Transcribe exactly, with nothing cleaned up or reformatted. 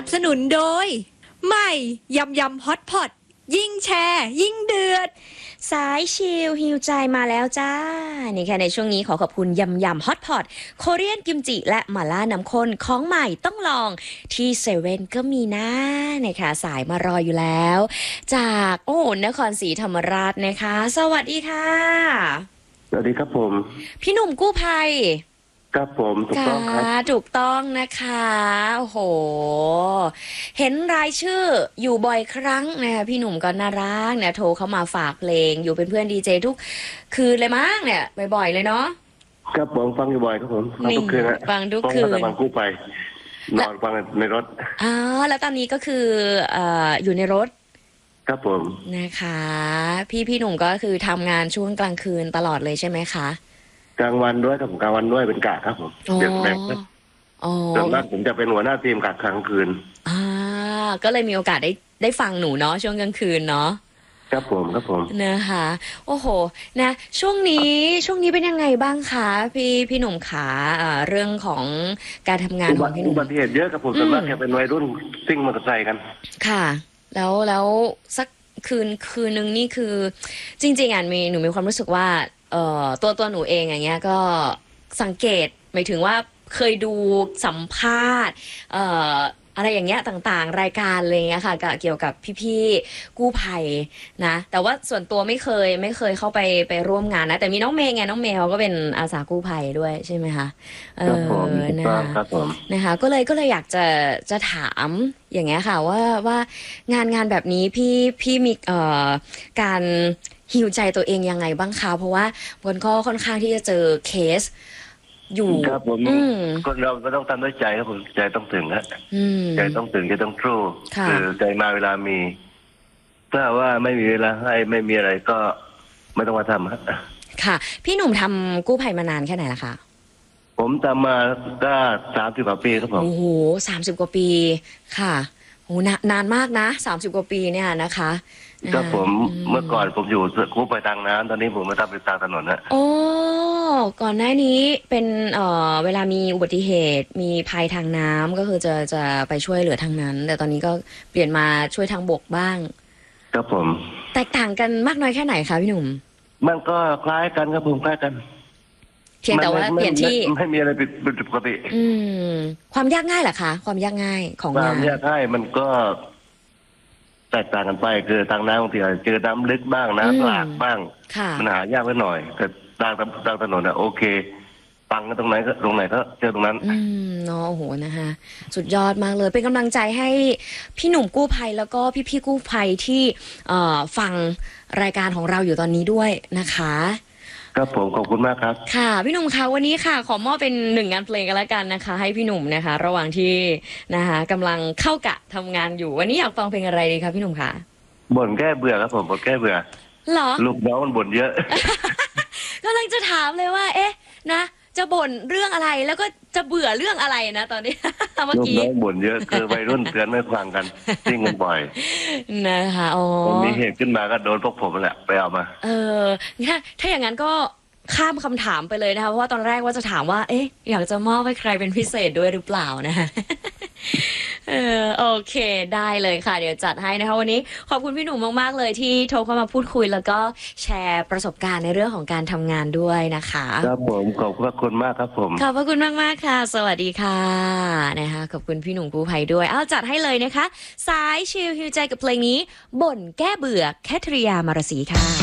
บสนุนโดยใหม่ยำยำฮอตพอตยิ่งแชร์ยิ่งเดือดสายชิลฮิวใจมาแล้วจ้านี่ค่ะในช่วงนี้ขอขอบคุณยำยำฮอตพอตโคเรียนกิมจิและหม่าล่าน้ำข้นของใหม่ต้องลองที่เซเว่นก็มีนะนะคะสายมารออยู่แล้ว จากโอ้นครศรีธรรมราชนะคะ สวัสดีค่ะสวัสดีครับผมพี่หนุ่มกู้ภัยครับผมถูกต้องครับถูกต้องนะคะโอ้โหเห็นรายชื่ออยู่บ่อยครั้งนะคะพี่หนุ่มก็น่ารักเนี่ยโทรเข้ามาฝากเพลงอยู่เป็นเพื่อนดีเจทุกคืนเลยมั้งเนี่ยบ่อยๆเลยเนาะครับผมฟังอยู่บ่อยครับผมฟังทุกคืนนะฟังทุกคืนฟังกู้ไปนอนฟังในรถอ๋อแล้วตอนนี้ก็คือเอ่ออยู่ในรถครับผมนะคะพี่พี่หนุ่มก็คือทำงานช่วงกลางคืนตลอดเลยใช่ไหมคะกลางวันด้วยครับผมกลางวันด้วยเป็นกะครับผมเด็กแบ่งอ๋อส่วนมากผมจะเป็นหัวหน้าทีมกะกลางคืนอ่าก็เลยมีโอกาสได้ได้ฟังหนูเนาะช่วงกลางคืนเนาะครับผมครับผมนะคะโอ้โหนะช่วงนี้ช่วงนี้เป็นยังไงบ้างคะพี่พี่หนุ่มขาเรื่องของการทำงานของพี่หนุ่มอุบัติเหตุเยอะครับผมส่วนมากแค่เป็นวัยรุ่นซิ่งมอเตอร์ไซค์กันค่ะแล้วแล้วสักคืนคืนนึงนี่คือจริงๆอ่ะมีหนูมีความรู้สึกว่าเอ่อตัวตัวหนูเองอย่างเงี้ยก็สังเกตหมายถึงว่าเคยดูสัมภาษณ์เอ่ออะไรอย่างเงี้ยต่างๆรายการอะไรเงี้ยค่ะเกี่ยวกับพี่ๆกู้ภัยนะแต่ว่าส่วนตัวไม่เคยไม่เคยเข้าไปไปร่วมงานนะแต่มีน้องเมย์ไงน้องเมย์เขาก็เป็นอาสากู้ภัยด้วยใช่ไหมคะเออนะคะนะคะก็เลยก็เลยอยากจะจะถามอย่างเงี้ยค่ะว่าว่างานงานแบบนี้พี่พี่มีเอ่อการฮีลใจตัวเองยังไงบ้างคะเพราะว่าบนก็ค่อนข้างที่จะเจอเคสอยู่ครับผมคนเราก็ต้องทำด้วยใจครับผมใจต้องถึงฮะใจต้องถึงใจต้องทรูคือใจมาเวลามีถ้าว่าไม่มีเวลาให้ไม่มีอะไรก็ไม่ต้องมาทำฮะค่ะพี่หนุ่มทำกู้ภัยมานานแค่ไหนล่ะคะผมทำมาก็สามสิบกว่าปีครับผมโอ้โหสามสิบกว่าปีค่ะโอ้นานมากนะสามสิบกว่าปีเนี่ยนะคะก็ผมเมื่อก่อนผมอยู่กู้ภัยทางน้ำตอนนี้ผมมาทำเป็นทางถนนนะโอ้ก่อนหน้านี้เป็นเอ่อเวลามีอุบัติเหตุมีภัยทางน้ำก็คือจะจะไปช่วยเหลือทางนั้นแต่ตอนนี้ก็เปลี่ยนมาช่วยทางบกบ้างครับผมแตกต่างกันมากน้อยแค่ไหนคะพี่หนุ่มมันก็คล้ายกันครับผมคล้ายกันเพียงแต่ว่าเปลี่ยนที่ไม่มีอะไรผิดปกติอืมความยากง่ายเหรอคะความยากง่ายของงานความยากง่ายมันก็แตกต่างกันไปคือทางน้ำบางทีอาจจะเจอน้ำลึกบ้างน้ำหลากบ้างมันหายากไปหน่อยแต่ทางทางถนนอะโอเคปังกันตรงไหนก็ตรงไหนก็เจอตรงนั้นอืมเนาะโอ้โหนะคะสุดยอดมากเลยเป็นกำลังใจให้พี่หนุ่มกู้ภัยแล้วก็พี่ๆกู้ภัยที่เอ่อฟังรายการของเราอยู่ตอนนี้ด้วยนะคะครับผมขอบคุณมากครับค่ะพี่หนุ่มคะวันนี้ค่ะขอมอบเป็นหนึ่งงานเพลงกันแล้วกันนะคะให้พี่หนุ่มนะคะระหว่างที่นะคะกำลังเข้ากะทำงานอยู่วันนี้อยากฟังเพลงอะไรดีคะพี่หนุ่มคะบ่นแก้เบื่อครับผมบ่นแก้เบื่อหรอลูกน้องมันบ่นเยอะกำลังจะถามเลยว่าเอ๊ะนะจะบ่นเรื่องอะไรแล้วก็จะเบื่อเรื่องอะไรนะตอนนี้เมื่อกี้ลูกน้องบ่นเยอะคือวัยรุ่นเตือนไม่ฟังกันซิ่งกันบ่อยนะคะอ๋อมีเหตุขึ้นมาก็โดนพวกผมแหละไปเอามาเออถ้าถ้าอย่างนั้นก็ข้ามคำถามไปเลยนะคะเพราะว่าตอนแรกว่าจะถามว่าเอ๊ะอยากจะมอบให้ใครเป็นพิเศษด้วยหรือเปล่านะคะเออโอเคได้เลยค่ะเดี๋ยวจัดให้นะคะวันนี้ขอบคุณพี่หนุ่มมากๆเลยที่โทรเข้ามาพูดคุยแล้วก็แชร์ประสบการณ์ในเรื่องของการทำงานด้วยนะคะครับผมขอบคุณมากครับผมขอบพระคุณมากๆค่ะสวัสดีค่ะนะคะขอบคุณพี่หนุ่มกู้ภัยด้วยเอาจัดให้เลยนะคะสายชิลฮิวใจกับเพลงนี้บ่นแก้เบื่อแคทริยามารสีค่ะ